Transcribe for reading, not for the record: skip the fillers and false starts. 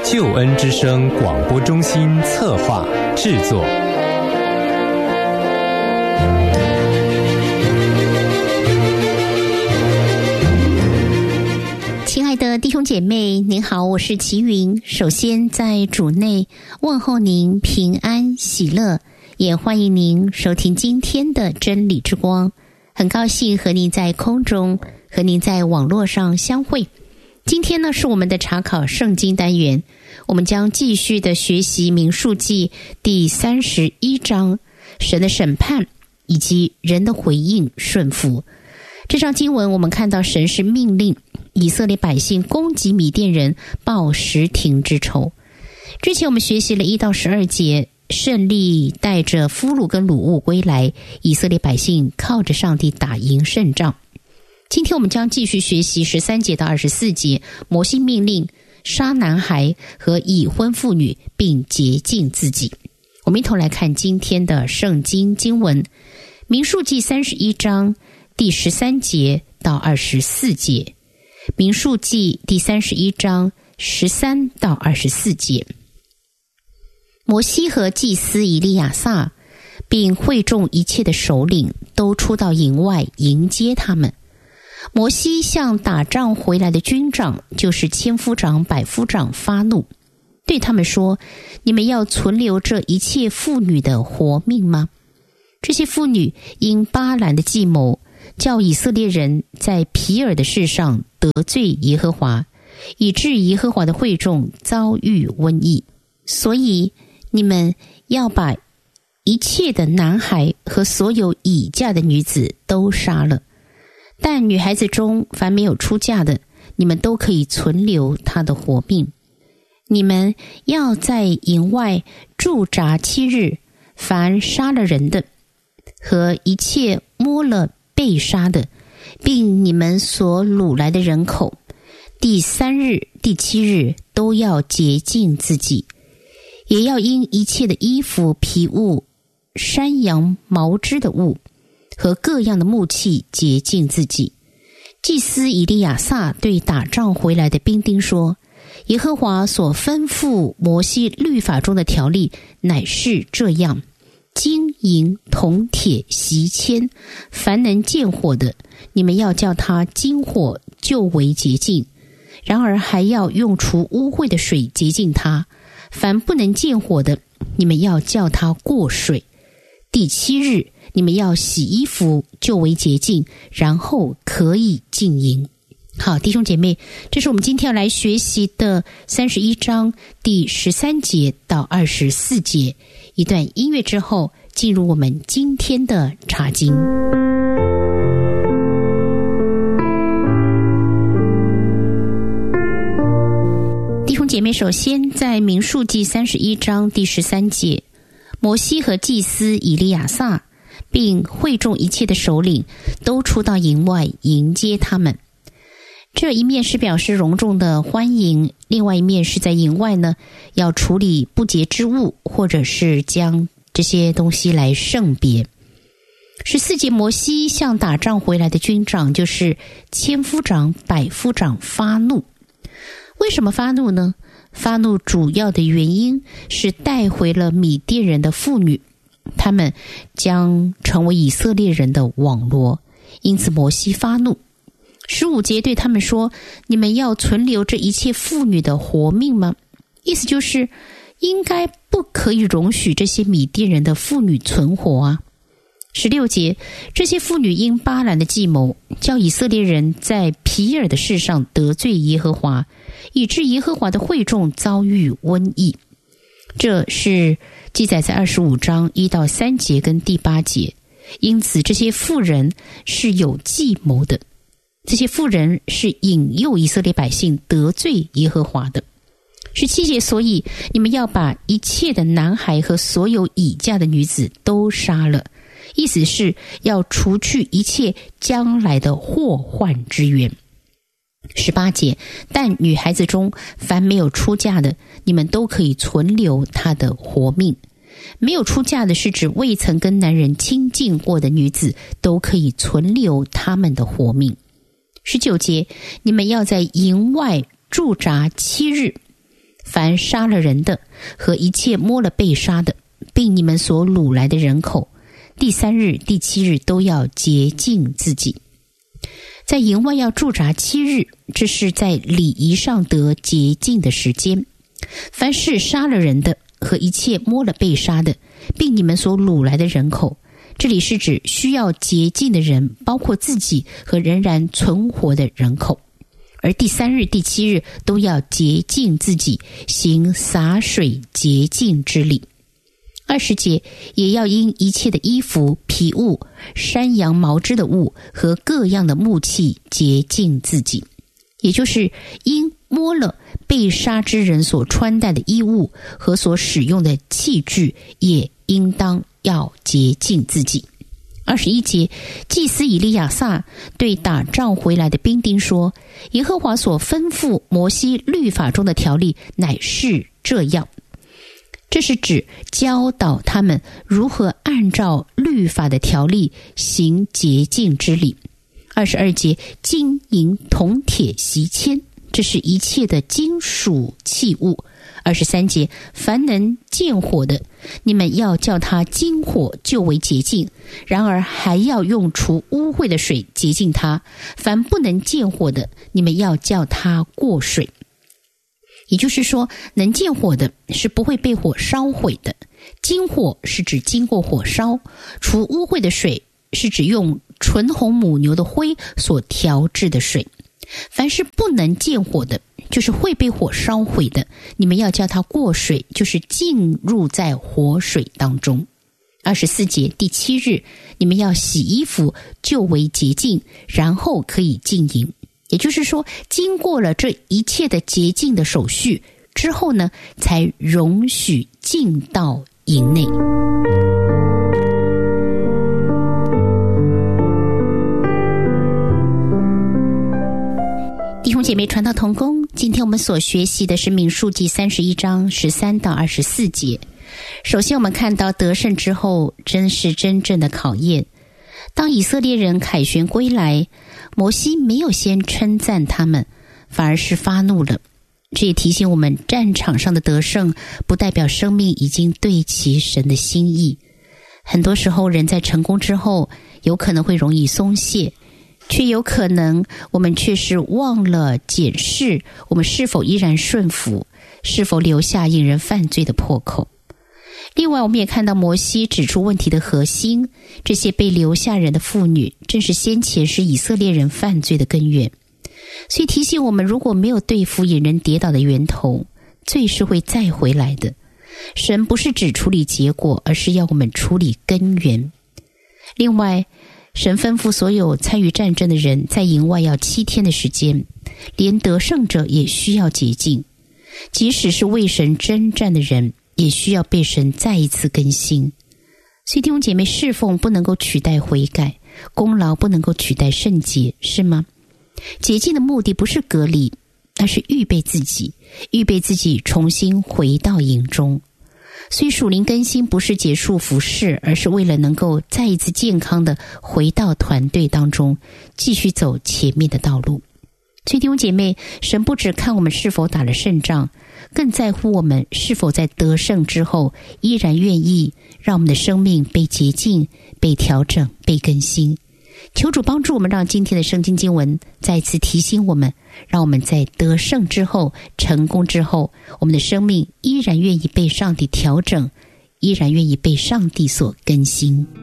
救恩之声广播中心策划制作。 亲爱的弟兄姐妹，您好，我是齐云。首先在主内问候您平安喜乐，也欢迎您收听今天的真理之光。很高兴和您在空中，和您在网络上相会。今天呢，是我们的查考圣经单元，我们将继续的学习民数记第31章，神的审判以及人的回应顺服。这章经文我们看到神是命令以色列百姓攻击米甸人，报什亭之仇。之前我们学习了1到12节，胜利带着俘虏跟掳物归来，以色列百姓靠着上帝打赢胜仗。今天我们将继续学习13节到24节，摩西命令杀男孩和已婚妇女，并洁净自己。我们一同来看今天的圣经经文，民数记31章第13节到24节，民数记第31章13到24节。摩西和祭司以利亚撒并会众一切的首领都出到营外迎接他们。摩西向打仗回来的军长，就是千夫长、百夫长发怒，对他们说：你们要存留这一切妇女的活命吗？这些妇女因巴兰的计谋，叫以色列人在皮尔的事上得罪耶和华，以致耶和华的会众遭遇瘟疫。所以你们要把一切的男孩和所有已嫁的女子都杀了，但女孩子中凡没有出嫁的，你们都可以存留她的活命。你们要在营外驻扎7日，凡杀了人的和一切摸了被杀的，并你们所掳来的人口，第3日、第7日都要洁净自己，也要因一切的衣服、皮物、山羊毛织的物和各样的木器洁净自己。祭司以利亚撒对打仗回来的兵丁说：耶和华所吩咐摩西律法中的条例乃是这样，金银铜铁锡铅，凡能见火的，你们要叫他金火就为洁净，然而还要用除污秽的水洁净他。凡不能见火的，你们要叫他过水。第7日你们要洗衣服就为洁净，然后可以进营。好，弟兄姐妹，这是我们今天要来学习的31章第13节到24节。一段音乐之后，进入我们今天的查经。弟兄姐妹，首先在民数记31章第13节，摩西和祭司以利亚撒并会众一切的首领都出到营外迎接他们。这一面是表示隆重的欢迎，另外一面是在营外呢，要处理不洁之物，或者是将这些东西来圣别。14节，摩西向打仗回来的军长，就是千夫长、百夫长发怒。为什么发怒呢？发怒主要的原因是带回了米甸人的妇女，他们将成为以色列人的网罗，因此摩西发怒。15节对他们说：你们要存留这一切妇女的活命吗？意思就是应该不可以容许这些米甸人的妇女存活啊。16节，这些妇女因巴兰的计谋，叫以色列人在皮尔的事上得罪耶和华，以致耶和华的会众遭遇瘟疫。这是记载在25章1到3节跟第8节。因此这些妇人是有计谋的，这些妇人是引诱以色列百姓得罪耶和华的。17节，所以你们要把一切的男孩和所有已嫁的女子都杀了，意思是要除去一切将来的祸患之源。18节，但女孩子中凡没有出嫁的，你们都可以存留她的活命。没有出嫁的是指未曾跟男人亲近过的女子，都可以存留她们的活命。19节，你们要在营外驻扎7日， 凡杀了人的和一切摸了被杀的，并你们所掳来的人口，第3日、第7日都要洁净自己。在营外要驻扎7日，这是在礼仪上得洁净的时间。凡是杀了人的和一切摸了被杀的，并你们所掳来的人口，这里是指需要洁净的人，包括自己和仍然存活的人口。而第3日、第7日都要洁净自己，行洒水洁净之礼。20节，也要因一切的衣服、皮物、山羊毛织的物和各样的木器洁净自己，也就是因摸了被杀之人所穿戴的衣物和所使用的器具，也应当要洁净自己。21节，祭司以利亚撒对打仗回来的兵丁说，耶和华所吩咐摩西律法中的条例乃是这样。这是指教导他们如何按照律法的条例行洁净之礼。22节，金银铜铁锡铅，这是一切的金属器物。23节，凡能见火的，你们要叫它金火，就为洁净，然而还要用除污秽的水洁净它。凡不能见火的，你们要叫它过水。也就是说，能见火的是不会被火烧毁的，金火是指经过火烧，除污秽的水是指用纯红母牛的灰所调制的水。凡是不能见火的，就是会被火烧毁的，你们要叫它过水，就是进入在活水当中。24节，第7日，你们要洗衣服，就为洁净，然后可以进营。也就是说，经过了这一切的洁净的手续之后呢，才容许进到营内。弟兄姐妹，传道同工，今天我们所学习的是民数记31章13到24节。首先我们看到得胜之后真是真正的考验。当以色列人凯旋归来，摩西没有先称赞他们，反而是发怒了。这也提醒我们，战场上的得胜不代表生命已经对齐神的心意。很多时候人在成功之后有可能会容易松懈，却有可能我们却是忘了检视我们是否依然顺服，是否留下引人犯罪的破口。另外我们也看到摩西指出问题的核心，这些被留下人的妇女正是先前是以色列人犯罪的根源。所以提醒我们，如果没有对付引人跌倒的源头，罪是会再回来的。神不是只处理结果，而是要我们处理根源。另外，神吩咐所有参与战争的人在营外要7天的时间，连得胜者也需要洁净，即使是为神征战的人也需要被神再一次更新。所以弟兄姐妹，侍奉不能够取代悔改，功劳不能够取代圣洁，是吗？洁净的目的不是隔离，而是预备自己重新回到营中。所以属灵更新不是结束服事，而是为了能够再一次健康的回到团队当中，继续走前面的道路。所以弟兄姐妹，神不只看我们是否打了胜仗，更在乎我们是否在得胜之后依然愿意让我们的生命被洁净、被调整、被更新。求主帮助我们，让今天的圣经经文再次提醒我们，让我们在得胜之后、成功之后，我们的生命依然愿意被上帝调整，依然愿意被上帝所更新。